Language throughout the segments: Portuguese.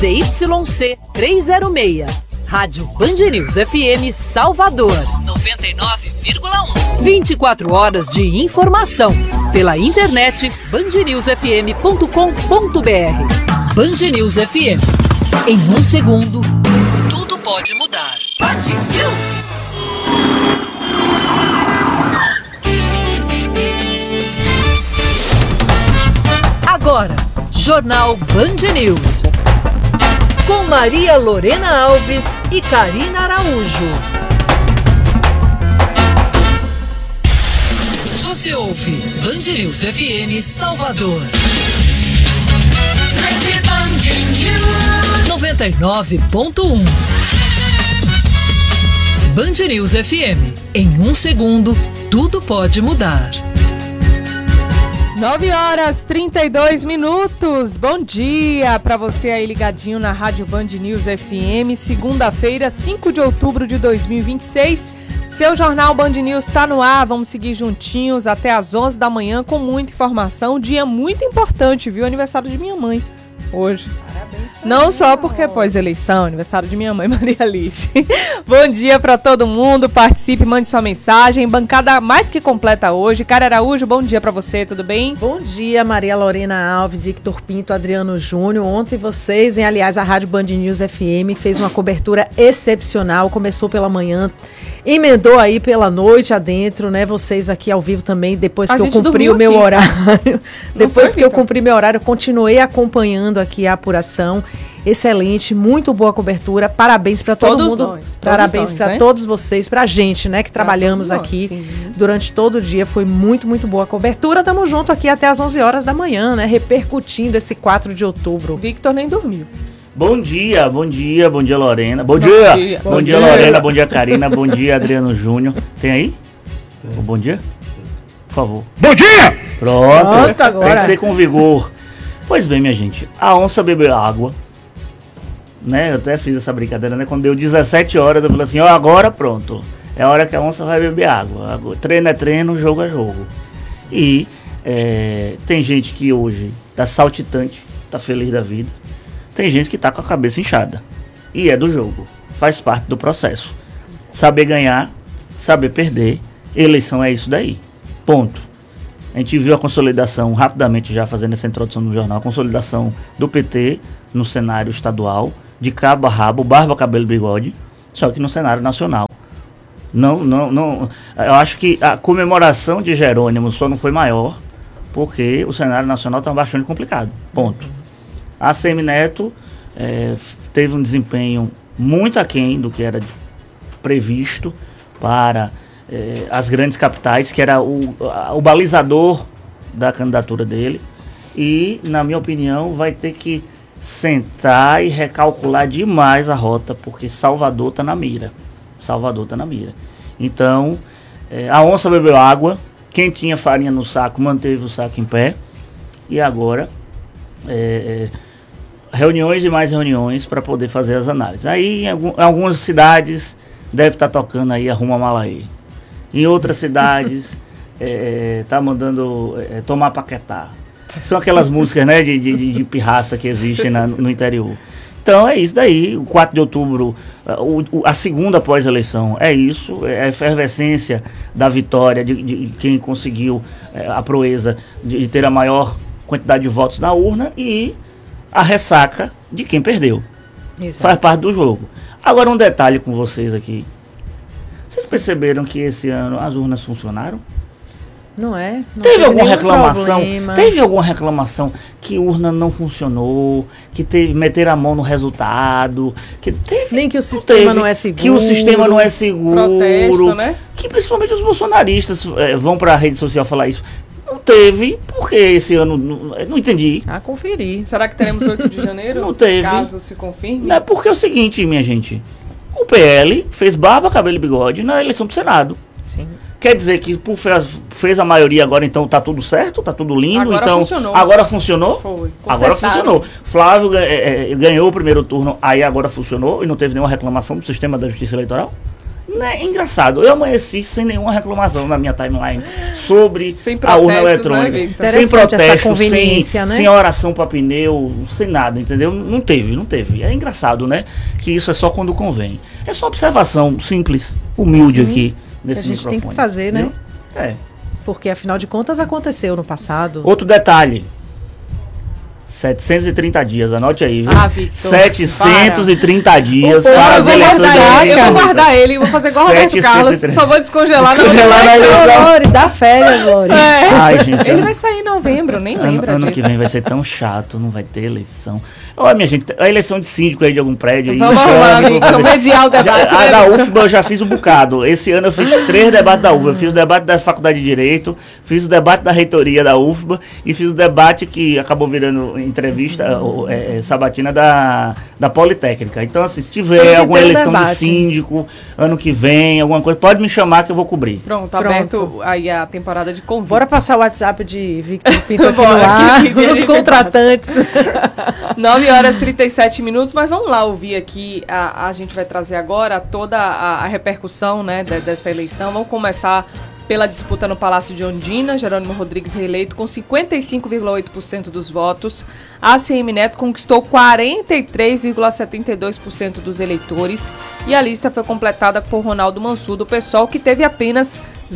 ZYC 306. Rádio Band News FM Salvador. 99,1. 24 horas de informação. Pela internet bandnewsfm.com.br. Band News FM. Em um segundo, tudo pode mudar. Band News. Agora, Jornal Band News. Com Maria Lorena Alves e Karina Araújo. Você ouve Band News FM Salvador. 99,1. Band News FM. Em um segundo, tudo pode mudar. 9h32. Bom dia para você aí ligadinho na Rádio Band News FM. Segunda-feira, 5 de outubro de 2026. Seu Jornal Band News está no ar. Vamos seguir juntinhos até às 11 da manhã com muita informação. Dia muito importante, viu? Aniversário de minha mãe hoje. Parabéns. Não só porque é pós-eleição, aniversário de minha mãe, Maria Alice. Bom dia para todo mundo, participe, mande sua mensagem. Bancada mais que completa hoje. Cara Araújo, bom dia para você, tudo bem? Bom dia, Maria Lorena Alves, Victor Pinto, Adriano Júnior. Ontem vocês, aliás, a Rádio Band News FM fez uma cobertura excepcional, começou pela manhã, emendou aí pela noite adentro, né? Vocês aqui ao vivo também, depois que eu cumpri o meu horário. Depois que eu cumpri meu horário, continuei acompanhando aqui a apuração. Excelente, muito boa cobertura. Parabéns para todo mundo. Parabéns para todos vocês, para a gente, né, que trabalhamos aqui durante todo o dia. Foi muito, muito boa a cobertura. Tamo junto aqui até às 11 horas da manhã, né, repercutindo esse 4 de outubro. Victor nem dormiu. Bom dia, Lorena. Bom dia, Lorena, bom dia, Karina, bom dia, Adriano Júnior. Tem aí? Tem. Bom dia? Por favor. Bom dia! Pronto agora. Tem que ser com vigor. Pois bem, minha gente, a onça bebeu água, né? Eu até fiz essa brincadeira, né? Quando deu 17 horas, eu falei assim, agora pronto. É a hora que a onça vai beber água. Treino é treino, jogo é jogo. E tem gente que hoje tá saltitante, tá feliz da vida. Tem gente que tá com a cabeça inchada. E é do jogo. Faz parte do processo. Saber ganhar, saber perder. Eleição é isso daí. Ponto. A gente viu a consolidação, rapidamente já fazendo essa introdução no jornal, a consolidação do PT no cenário estadual, de cabo a rabo, barba, cabelo, bigode, só que no cenário nacional. Não, eu acho que a comemoração de Jerônimo só não foi maior, porque o cenário nacional está bastante complicado. Ponto. A Semineto teve um desempenho muito aquém do que era previsto para as grandes capitais, que era o balizador da candidatura dele. E, na minha opinião, vai ter que sentar e recalcular demais a rota, porque Salvador está na mira. Então, a onça bebeu água, quem tinha farinha no saco manteve o saco em pé, e agora reuniões e mais reuniões para poder fazer as análises. Aí, em algumas cidades, deve estar tocando aí Arruma Mala aí. Em outras cidades, tá mandando tomar paquetá. São aquelas músicas, né, de pirraça que existem no interior. Então é isso daí, o 4 de outubro, a segunda pós-eleição é isso, é a efervescência da vitória de quem conseguiu a proeza de ter a maior quantidade de votos na urna e a ressaca de quem perdeu. Exato. Faz parte do jogo. Agora um detalhe com vocês aqui. Vocês perceberam que esse ano as urnas funcionaram? Não é? Não teve alguma reclamação? Problema. Teve alguma reclamação que urna não funcionou, que meteram a mão no resultado, que teve, nem que o sistema não é seguro. Que o sistema não é seguro. Protesto, né? Que principalmente os bolsonaristas vão para a rede social falar isso. Não teve, porque esse ano não entendi. Conferir. Será que teremos 8 de janeiro? Não teve. Caso se confirme? Não, porque é o seguinte, minha gente. O PL fez barba, cabelo e bigode na eleição do Senado. Sim. Quer dizer que fez a maioria agora, então tá tudo certo, tá tudo lindo. Agora então funcionou. Agora funcionou? Foi. Agora funcionou. Flávio ganhou o primeiro turno, aí agora funcionou e não teve nenhuma reclamação do sistema da Justiça Eleitoral? É engraçado, eu amanheci sem nenhuma reclamação na minha timeline sobre a urna eletrônica. Né, sem protesto, né? sem oração para pneu, sem nada, entendeu? Não teve. É engraçado, né? Que isso é só quando convém. É só observação simples, humilde aqui nesse microfone. A gente tem que trazer, né? É. Porque, afinal de contas, aconteceu no passado. Outro detalhe. 730 dias, anote aí, viu? Victor, 730 dias para as eleições. Eu vou guardar ele, vou fazer igual o Roberto Carlos, só vou descongelar na eleição. Lore, dá férias, Lore. Ai, gente, ele vai sair em novembro, nem lembra ano disso. Que vem vai ser tão chato, não vai ter eleição. Olha, minha gente, a eleição de síndico aí de algum prédio aí. Vamos lá, amigo, mediar o debate. A da UFBA eu já fiz um bocado. Esse ano eu fiz 3 debates da UFBA. Eu fiz o debate da Faculdade de Direito, fiz o debate da reitoria da UFBA e fiz o debate que acabou virando entrevista, sabatina da Politécnica. Então, assim, se tiver alguma eleição de síndico, ano que vem, alguma coisa, pode me chamar que eu vou cobrir. Pronto, aberto aí a temporada de convite. Bora passar o WhatsApp de Victor Pinto aqui no ar, dos contratantes. 9h37, mas vamos lá ouvir aqui, a gente vai trazer agora toda a repercussão, né, dessa eleição. Vamos começar pela disputa no Palácio de Ondina. Jerônimo Rodrigues reeleito com 55,8% dos votos. A ACM Neto conquistou 43,72% dos eleitores e a lista foi completada por Ronaldo Mansur do PSOL, que teve apenas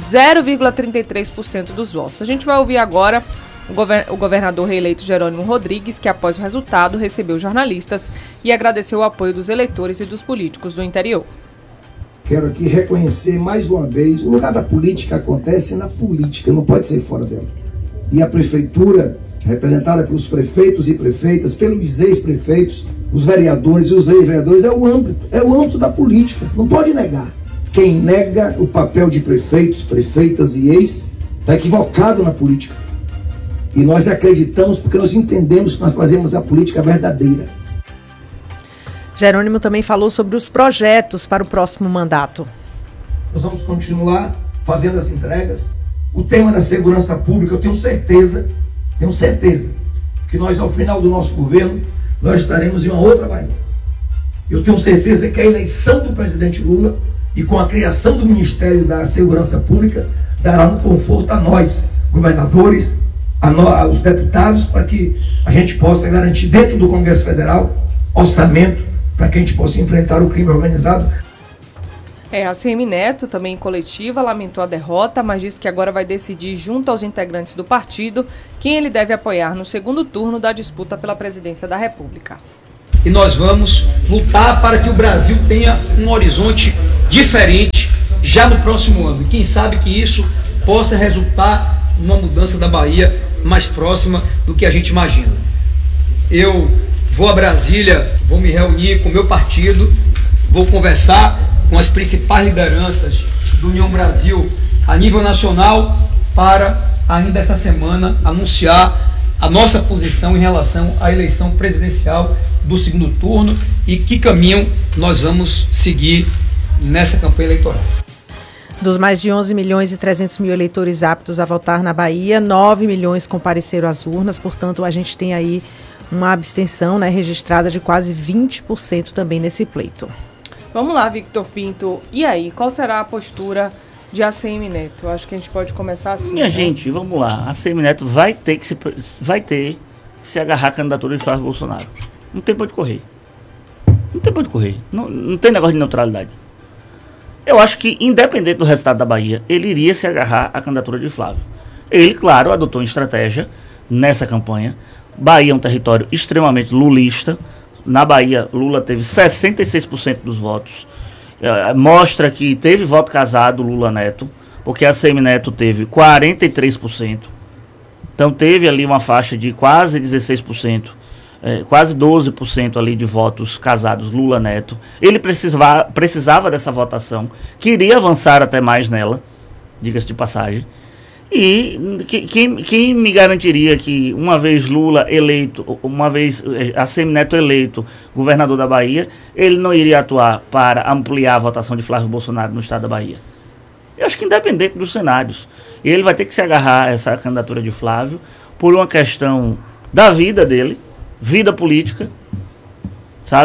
0,33% dos votos. A gente vai ouvir agora o governador reeleito Jerônimo Rodrigues, que após o resultado recebeu jornalistas e agradeceu o apoio dos eleitores e dos políticos do interior. Quero aqui reconhecer mais uma vez, o lugar da política acontece na política, não pode ser fora dela. E a prefeitura, representada pelos prefeitos e prefeitas, pelos ex-prefeitos, os vereadores e os ex-vereadores, é o âmbito da política, não pode negar. Quem nega o papel de prefeitos, prefeitas e ex, está equivocado na política. E nós acreditamos porque nós entendemos que nós fazemos a política verdadeira. Jerônimo também falou sobre os projetos para o próximo mandato. Nós vamos continuar fazendo as entregas. O tema da segurança pública, eu tenho certeza que nós, ao final do nosso governo, nós estaremos em uma outra Bahia. Eu tenho certeza que a eleição do presidente Lula e com a criação do Ministério da Segurança Pública dará um conforto a nós, governadores, aos deputados, para que a gente possa garantir dentro do Congresso Federal orçamento para que a gente possa enfrentar o crime organizado. A ACM Neto, também em coletiva, lamentou a derrota, mas disse que agora vai decidir junto aos integrantes do partido quem ele deve apoiar no segundo turno da disputa pela presidência da República. E nós vamos lutar para que o Brasil tenha um horizonte diferente já no próximo ano. E quem sabe que isso possa resultar numa mudança da Bahia mais próxima do que a gente imagina. Eu vou a Brasília, vou me reunir com o meu partido, vou conversar com as principais lideranças do União Brasil a nível nacional para, ainda essa semana, anunciar a nossa posição em relação à eleição presidencial do segundo turno e que caminho nós vamos seguir nessa campanha eleitoral. Dos mais de 11 milhões e 300 mil eleitores aptos a votar na Bahia, 9 milhões compareceram às urnas, portanto a gente tem aí uma abstenção, né, registrada de quase 20% também nesse pleito. Vamos lá, Victor Pinto. E aí, qual será a postura de ACM Neto? Eu acho que a gente pode começar assim. Minha gente, vamos lá. A ACM Neto vai ter que se agarrar à candidatura de Flávio Bolsonaro. Não tem pra onde correr. Não tem negócio de neutralidade. Eu acho que, independente do resultado da Bahia, ele iria se agarrar à candidatura de Flávio. Ele, claro, adotou uma estratégia nessa campanha. Bahia é um território extremamente lulista. Na Bahia, Lula teve 66% dos votos. Mostra que teve voto casado Lula-Neto, porque a ACM Neto teve 43%. Então teve ali uma faixa de quase 16%. Quase 12% ali de votos casados Lula-Neto. Ele precisava dessa votação, queria avançar até mais nela, diga-se de passagem. E quem me garantiria que uma vez Lula eleito, uma vez ACM Neto eleito governador da Bahia, ele não iria atuar para ampliar a votação de Flávio Bolsonaro no estado da Bahia? Eu acho que independente dos cenários, ele vai ter que se agarrar a essa candidatura de Flávio por uma questão da vida dele, vida política, sabe?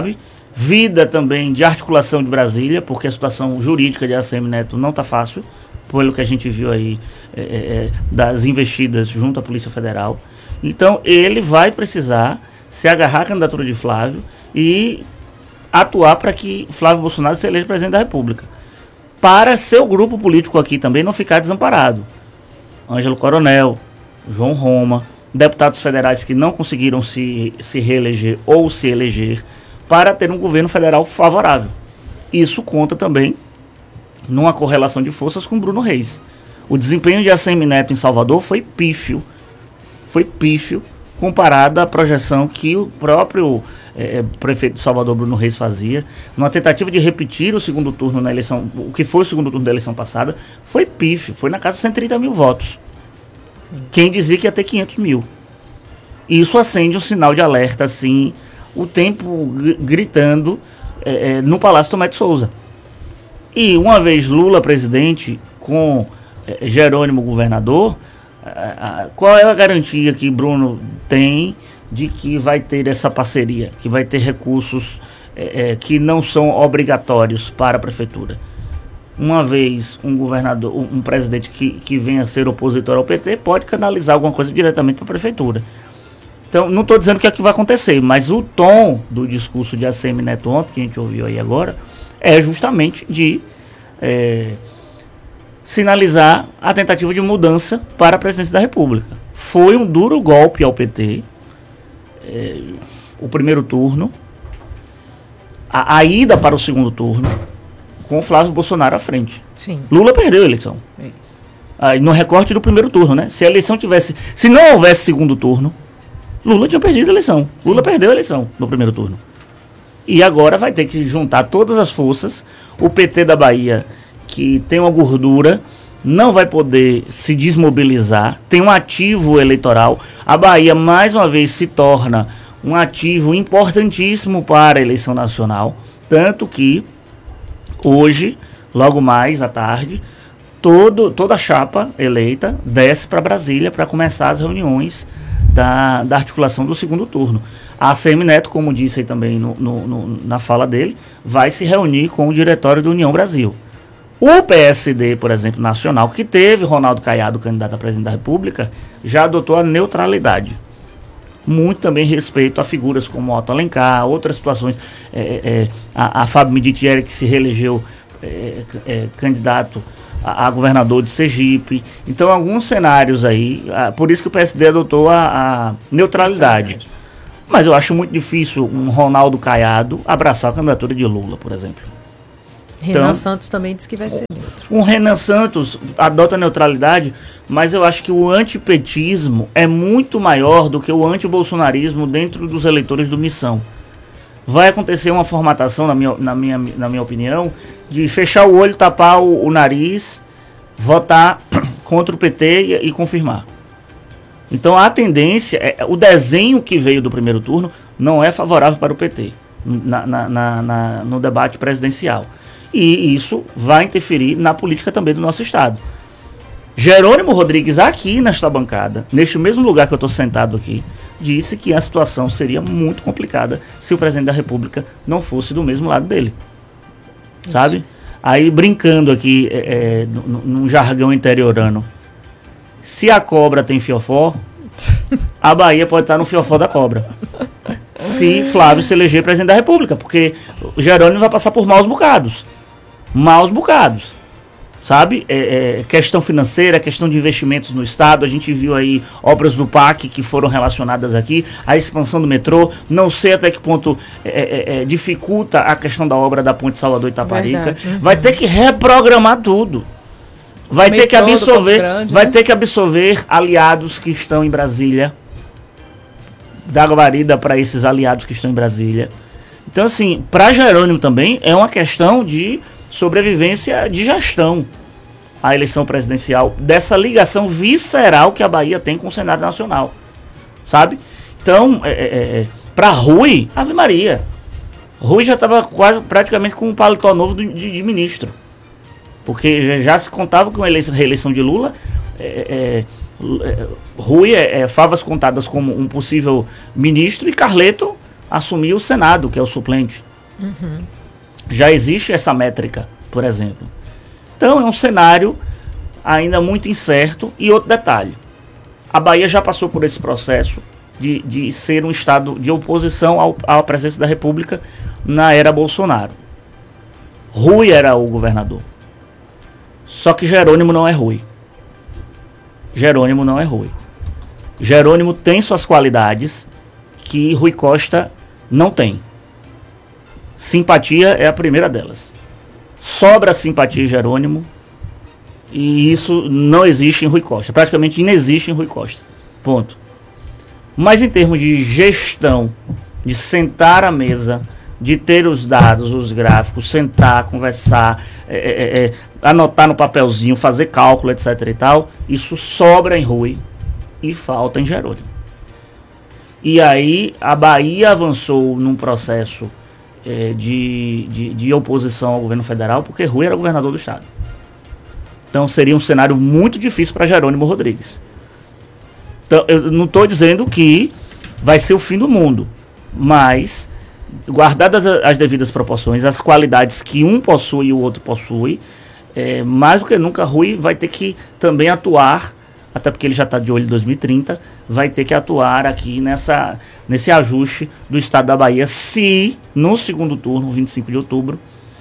vida também de articulação de Brasília, porque a situação jurídica de ACM Neto não está fácil, pelo que a gente viu aí das investidas junto à Polícia Federal. Então ele vai precisar se agarrar à candidatura de Flávio e atuar para que Flávio Bolsonaro se eleja presidente da República. Para seu grupo político aqui também não ficar desamparado. Ângelo Coronel, João Roma, deputados federais que não conseguiram se reeleger ou se eleger, para ter um governo federal favorável. Isso conta também numa correlação de forças com Bruno Reis. O desempenho de ACM Neto em Salvador foi pífio comparado à projeção que o próprio prefeito de Salvador, Bruno Reis, fazia. Numa tentativa de repetir o segundo turno na eleição, o que foi o segundo turno da eleição passada, foi pífio, foi na casa de 130 mil votos. Quem dizia que ia ter 500 mil. Isso acende um sinal de alerta, assim, o tempo gritando no Palácio Tomé de Souza. E uma vez Lula presidente, com Jerônimo governador, qual é a garantia que Bruno tem de que vai ter essa parceria, que vai ter recursos que não são obrigatórios para a prefeitura? Uma vez um governador, um presidente que venha a ser opositor ao PT, pode canalizar alguma coisa diretamente para a prefeitura. Então, não estou dizendo que é o que vai acontecer, mas o tom do discurso de ACM Neto ontem, que a gente ouviu aí agora, é justamente de sinalizar a tentativa de mudança para a presidência da República. Foi um duro golpe ao PT, o primeiro turno, a ida para o segundo turno, com o Flávio Bolsonaro à frente. Sim. Lula perdeu a eleição. É isso. No recorte do primeiro turno, né? Se a eleição se não houvesse segundo turno, Lula tinha perdido a eleição. Sim. Lula perdeu a eleição no primeiro turno. E agora vai ter que juntar todas as forças. O PT da Bahia, que tem uma gordura, não vai poder se desmobilizar. Tem um ativo eleitoral. A Bahia, mais uma vez, se torna um ativo importantíssimo para a eleição nacional. Tanto que hoje, logo mais à tarde, toda a chapa eleita desce para Brasília para começar as reuniões da articulação do segundo turno. A ACM Neto, como disse aí também na fala dele, vai se reunir com o diretório do União Brasil. O PSD, por exemplo, nacional, que teve Ronaldo Caiado candidato a presidente da República, já adotou a neutralidade. Muito também respeito a figuras como Otto Alencar, outras situações. A Fábio Miditieri, que se reelegeu candidato a governador de Sergipe. Então, alguns cenários aí, por isso que o PSD adotou a neutralidade. Mas eu acho muito difícil um Ronaldo Caiado abraçar a candidatura de Lula, por exemplo. Renan Santos também disse que vai ser neutro. Um Renan Santos adota a neutralidade, mas eu acho que o antipetismo é muito maior do que o antibolsonarismo dentro dos eleitores do Missão. Vai acontecer uma formatação, na minha opinião, de fechar o olho, tapar o nariz, votar contra o PT e confirmar. Então a tendência, o desenho que veio do primeiro turno não é favorável para o PT no debate presidencial. E isso vai interferir na política também do nosso estado. Jerônimo Rodrigues, aqui nesta bancada, neste mesmo lugar que eu estou sentado aqui, disse que a situação seria muito complicada se o presidente da República não fosse do mesmo lado dele. Isso. Sabe? Aí, brincando aqui, num jargão interiorano, se a cobra tem fiofó, a Bahia pode estar no fiofó da cobra. Se Flávio se eleger presidente da República, porque o Jerônimo vai passar por maus bocados. Maus bocados. Sabe? Questão financeira, questão de investimentos no estado. A gente viu aí obras do PAC que foram relacionadas aqui, a expansão do metrô. Não sei até que ponto dificulta a questão da obra da Ponte Salvador Itaparica. Vai ter que reprogramar tudo. Vai ter que absorver aliados que estão em Brasília. Dar guarida para esses aliados que estão em Brasília. Então, assim, para Jerônimo também é uma questão de sobrevivência de gestão. A eleição presidencial, dessa ligação visceral que a Bahia tem com o Senado Nacional. Sabe? Então, para Rui, Ave Maria. Rui já estava praticamente com um paletó novo de ministro. Porque já se contava com a reeleição de Lula. Rui favas contadas como um possível ministro e Carleto assumiu o Senado, que é o suplente. Já existe essa métrica, por exemplo. Então é um cenário ainda muito incerto. E outro detalhe, a Bahia já passou por esse processo de ser um estado de oposição à presidência da República na era Bolsonaro. Rui era o governador. Só que Jerônimo não é Rui. Jerônimo não é Rui. Jerônimo tem suas qualidades que Rui Costa não tem. Simpatia é a primeira delas. Sobra simpatia em Jerônimo e isso não existe em Rui Costa. Praticamente inexiste em Rui Costa. Ponto. Mas em termos de gestão, de sentar à mesa, de ter os dados, os gráficos, sentar, conversar, anotar no papelzinho, fazer cálculo, etc. e tal, isso sobra em Rui e falta em Jerônimo. E aí a Bahia avançou num processo de oposição ao governo federal, porque Rui era governador do estado. Então seria um cenário muito difícil para Jerônimo Rodrigues. Então, eu não estou dizendo que vai ser o fim do mundo, mas guardadas as devidas proporções, as qualidades que um possui e o outro possui, mais do que nunca Rui vai ter que também atuar, até porque ele já está de olho em 2030, vai ter que atuar aqui nesse ajuste do estado da Bahia, se no segundo turno, 25 de outubro,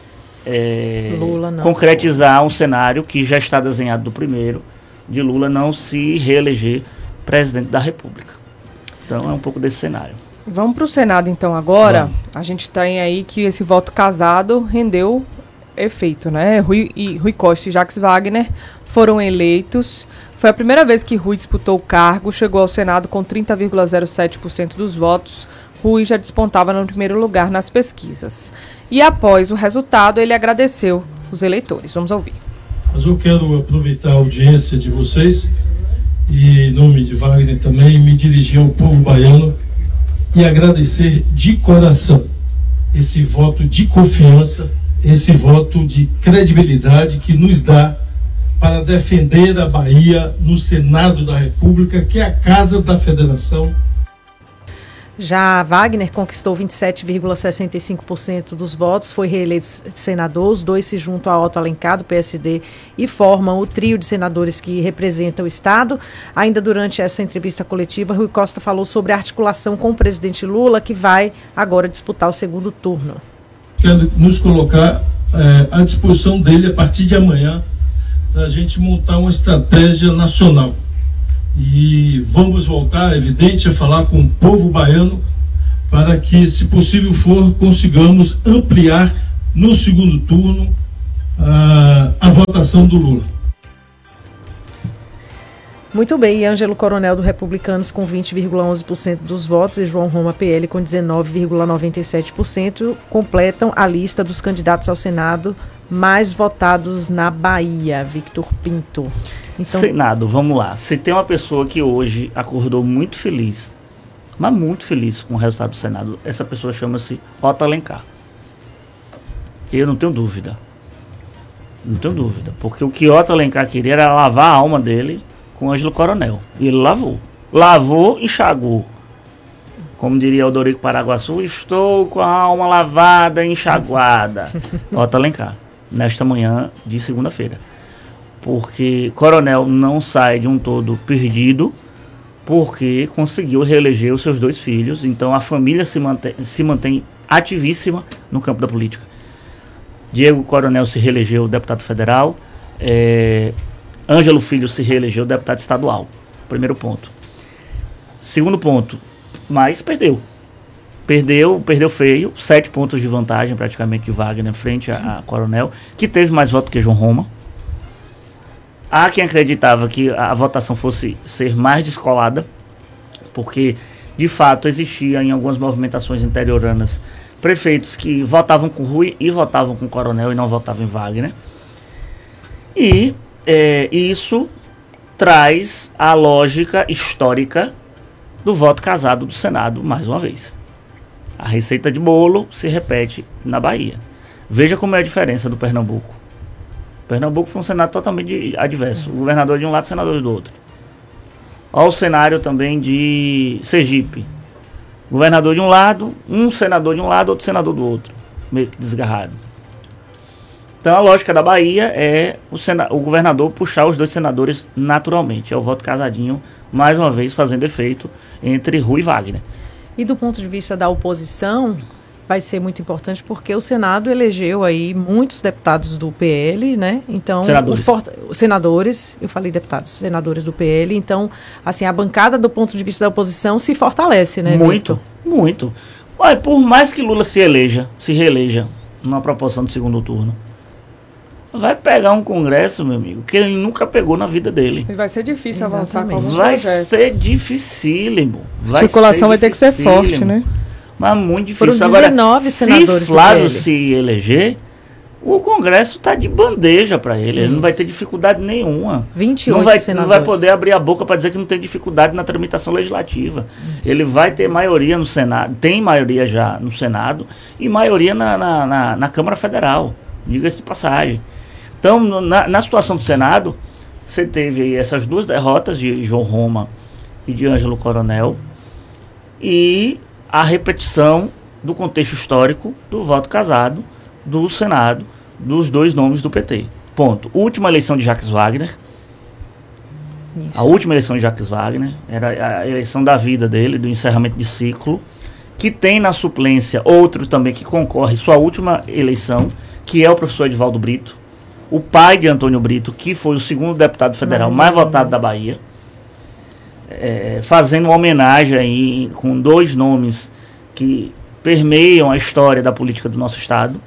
Lula não concretizar um cenário que já está desenhado do primeiro, de Lula não se reeleger presidente da República. Então é um pouco desse cenário. Vamos para o Senado então agora. Vamos. A gente tem aí que esse voto casado rendeu efeito, né? Rui Costa e Jacques Wagner foram eleitos. Foi a primeira vez que Rui disputou o cargo, chegou ao Senado com 30,07% dos votos. Rui já despontava no primeiro lugar nas pesquisas. E após o resultado, ele agradeceu os eleitores. Vamos ouvir. Mas eu quero aproveitar a audiência de vocês e, em nome de Wagner também, me dirigir ao povo baiano e agradecer de coração esse voto de confiança, esse voto de credibilidade que nos dá para defender a Bahia no Senado da República, que é a Casa da Federação. Já Wagner conquistou 27,65% dos votos, foi reeleito senador. Os dois se juntam a Otto Alencar, do PSD, e formam o trio de senadores que representa o Estado. Ainda durante essa entrevista coletiva, Rui Costa falou sobre a articulação com o presidente Lula, que vai agora disputar o segundo turno. Quero nos colocar à disposição dele a partir de amanhã para a gente montar uma estratégia nacional. E vamos voltar, é evidente, a falar com o povo baiano para que, se possível for, consigamos ampliar no segundo turno a votação do Lula. Muito bem, e Ângelo Coronel do Republicanos com 20,11% dos votos e João Roma PL com 19,97% completam a lista dos candidatos ao Senado mais votados na Bahia. Victor Pinto. Então, Senado, vamos lá. Se tem uma pessoa que hoje acordou muito feliz, mas muito feliz com o resultado do Senado, essa pessoa chama-se Otto Alencar. Eu não tenho dúvida. Não tenho dúvida. Porque o que Otto Alencar queria era lavar a alma dele com Ângelo Coronel. E ele lavou. Lavou e enxagou. Como diria o Dorico Paraguaçu, estou com a alma lavada e enxaguada. Otto Alencar. Nesta manhã de segunda-feira. Porque Coronel não sai de um todo perdido, porque conseguiu reeleger os seus dois filhos. Então a família se mantém ativíssima no campo da política. Diego Coronel se reelegeu deputado federal, Ângelo Filho se reelegeu deputado estadual. Primeiro ponto. Segundo ponto, mas perdeu feio, 7 pontos de vantagem praticamente de Wagner frente a Coronel, que teve mais voto que João Roma. Há quem acreditava que a votação fosse ser mais descolada, porque de fato existia em algumas movimentações interioranas prefeitos que votavam com Rui e votavam com Coronel e não votavam em Wagner. E isso traz a lógica histórica do voto casado do Senado mais uma vez. A receita de bolo se repete na Bahia. Veja como é a diferença do Pernambuco. Pernambuco foi um Senado totalmente adverso. O governador de um lado, o senador do outro. Olha o cenário também de Sergipe. Governador de um lado, um senador de um lado, outro senador do outro. meio que desgarrado. Então a lógica da Bahia é o governador puxar os 2 senadores naturalmente. É o voto casadinho, mais uma vez, fazendo efeito entre Rui e Wagner. E do ponto de vista da oposição, vai ser muito importante porque o Senado elegeu aí muitos deputados do PL, né? Então, senadores, eu falei deputados, senadores do PL. Então, assim, a bancada do ponto de vista da oposição se fortalece, né? Muito, Victor? Muito. Olha, por mais que Lula se reeleja numa proporção de segundo turno, vai pegar um Congresso, meu amigo, que ele nunca pegou na vida dele. Vai ser difícil avançar com alguns Vai projetos. ser dificílimo. A circulação vai ter que ser forte, né? Mas muito difícil. Foram 19 senadores. Se Flávio se eleger, o Congresso está de bandeja para ele. Ele não vai ter dificuldade nenhuma. 28 senadores. Não vai poder abrir a boca para dizer que não tem dificuldade na tramitação legislativa. Isso. Ele vai ter maioria no Senado, tem maioria já no Senado e maioria na Câmara Federal. Diga-se de passagem. Então, na situação do Senado, você teve aí essas 2 derrotas de João Roma e de Ângelo Coronel e a repetição do contexto histórico do voto casado do Senado, dos 2 nomes do PT. Ponto. Última eleição de Jacques Wagner. Isso. A última eleição de Jacques Wagner era a eleição da vida dele, do encerramento de ciclo, que tem na suplência outro também que concorre, sua última eleição, que é o professor Edivaldo Brito, o pai de Antônio Brito, que foi o 2º deputado federal mais votado da Bahia. Fazendo uma homenagem aí com 2 nomes que permeiam a história da política do nosso estado.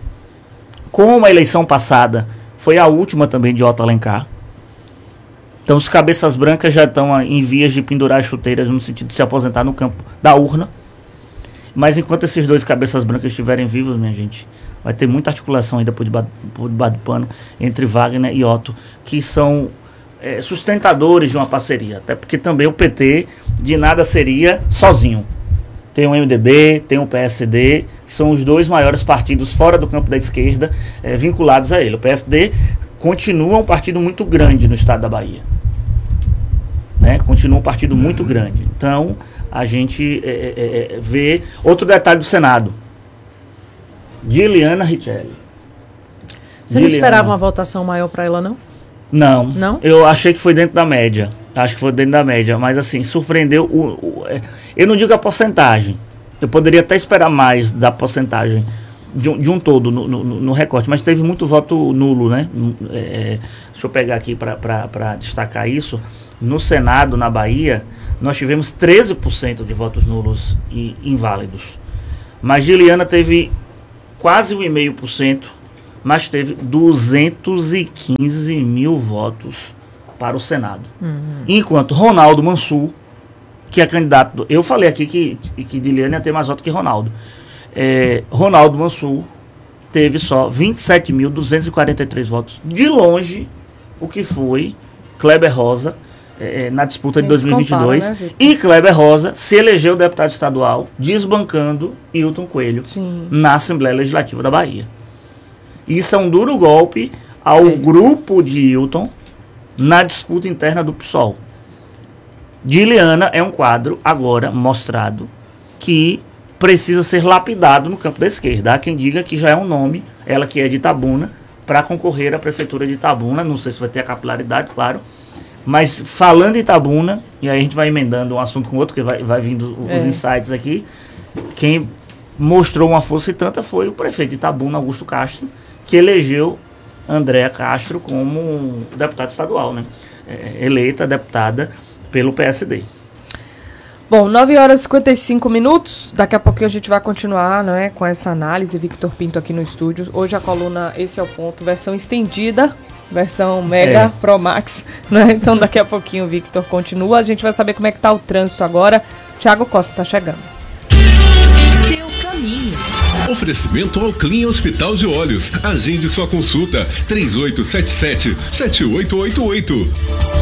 Como a eleição passada foi a última também de Otto Alencar. Então os cabeças brancas já estão em vias de pendurar as chuteiras no sentido de se aposentar no campo da urna. Mas enquanto esses 2 cabeças brancas estiverem vivos, minha gente, vai ter muita articulação ainda por debaixo do pano entre Wagner e Otto, que são sustentadores de uma parceria, até porque também o PT de nada seria sozinho. Tem o MDB, tem o PSD, que são os 2 maiores partidos fora do campo da esquerda vinculados a ele. O PSD continua um partido muito grande no estado da Bahia. Né? Continua um partido muito grande. Então, a gente vê outro detalhe do Senado. Diliana Richelli. Você não esperava uma votação maior para ela, não? Não. Eu achei que foi dentro da média. Acho que foi dentro da média. Mas, assim, surpreendeu. Eu não digo a porcentagem. Eu poderia até esperar mais da porcentagem de um todo no recorte. Mas teve muito voto nulo, né? Deixa eu pegar aqui para destacar isso. No Senado, na Bahia, nós tivemos 13% de votos nulos e inválidos. Mas Diliana teve quase 1,5%, mas teve 215 mil votos para o Senado. Enquanto Ronaldo Mansur, que é candidato... Eu falei aqui que Diliana ia ter mais votos que Ronaldo. Ronaldo Mansur teve só 27.243 votos. De longe, o que foi Kleber Rosa na disputa de 2022. Compara, né, e Kleber Rosa se elegeu deputado estadual, desbancando Hilton Coelho na Assembleia Legislativa da Bahia. Isso é um duro golpe ao grupo de Hilton na disputa interna do PSOL. Diliana é um quadro agora mostrado que precisa ser lapidado no campo da esquerda. Há quem diga que já é um nome, ela que é de Itabuna, para concorrer à prefeitura de Itabuna. Não sei se vai ter a capilaridade, claro. Mas falando em Itabuna, e aí a gente vai emendando um assunto com o outro, que vai vindo os insights aqui, quem mostrou uma força e tanta foi o prefeito de Itabuna, Augusto Castro, que elegeu Andréa Castro como deputada estadual, né? Eleita deputada pelo PSD. Bom, 9h55. Daqui a pouquinho a gente vai continuar, não é, com essa análise. Victor Pinto aqui no estúdio. Hoje a coluna Esse é o Ponto, versão estendida, versão Mega Pro Max, né? Então daqui a pouquinho o Victor continua. A gente vai saber como é que tá o trânsito agora. Thiago Costa tá chegando. Seu caminho. Oferecimento ao Clean Hospital de Olhos. Agende sua consulta 3877-7888.